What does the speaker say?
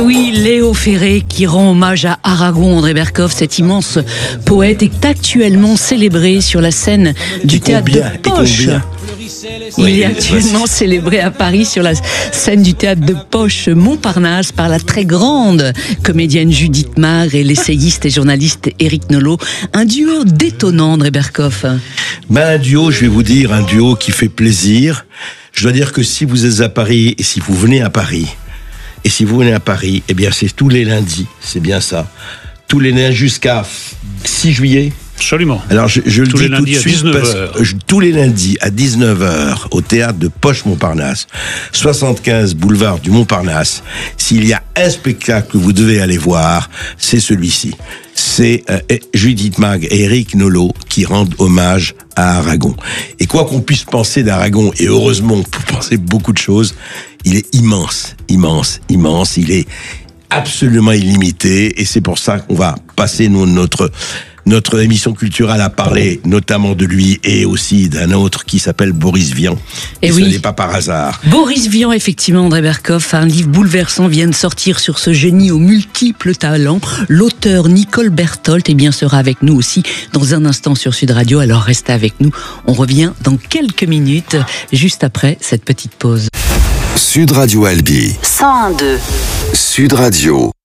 Oui, Léo Ferré qui rend hommage à Aragon. André Berkoff, cet immense poète, est actuellement célébré sur la scène du théâtre de Poche. Il est actuellement célébré à Paris sur la scène du théâtre de Poche Montparnasse par la très grande comédienne Judith Mag et l'essayiste et journaliste Éric Nolot. Un duo détonnant, André Berkoff. Un duo, je vais vous dire, un duo qui fait plaisir. Je dois dire que si vous êtes à Paris et si vous venez à Paris, eh bien c'est tous les lundis, c'est bien ça. Tous les lundis jusqu'à 6 juillet. Absolument. Alors je le tous dis les tout de lundis suite à 19h. parce que tous les lundis à 19h au théâtre de Poche Montparnasse, 75 boulevard du Montparnasse. S'il y a un spectacle que vous devez aller voir, c'est celui-ci. C'est Judith Mag et Éric Nolot qui rendent hommage à Aragon. Et quoi qu'on puisse penser d'Aragon, et heureusement on peut penser beaucoup de choses, il est immense, immense, immense. Il est absolument illimité, et c'est pour ça qu'on va passer notre émission culturelle à parler notamment de lui et aussi d'un autre qui s'appelle Boris Vian. Et oui, ce n'est pas par hasard. Boris Vian, effectivement, André Berkoff, un livre bouleversant vient de sortir sur ce génie aux multiples talents. L'auteur Nicole Berthold sera avec nous aussi dans un instant sur Sud Radio. Alors restez avec nous. On revient dans quelques minutes, juste après cette petite pause. Sud Radio Albi 101.2 Sud Radio.